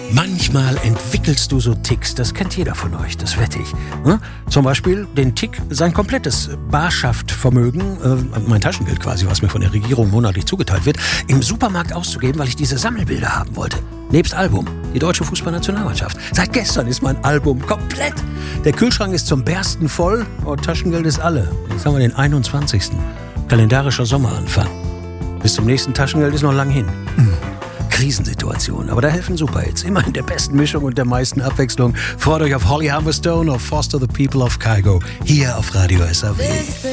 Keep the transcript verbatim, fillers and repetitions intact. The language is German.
Manchmal entwickelst du so Ticks, das kennt jeder von euch, das wette ich. Hm? Zum Beispiel den Tick, sein komplettes Barschaftvermögen, äh, mein Taschengeld quasi, was mir von der Regierung monatlich zugeteilt wird, im Supermarkt auszugeben, weil ich diese Sammelbilder haben wollte. Nebst Album, die deutsche Fußballnationalmannschaft. Seit gestern ist mein Album komplett. Der Kühlschrank ist zum Bersten voll und Taschengeld ist alle. Jetzt haben wir den einundzwanzigsten Kalendarischer Sommeranfang. Bis zum nächsten Taschengeld ist noch lang hin. Hm. Krisensituation, aber da helfen Superhits. Immer in der besten Mischung und der meisten Abwechslung. Freut euch auf Holly Humberstone, auf Foster the People of Kygo. Hier auf Radio S A W.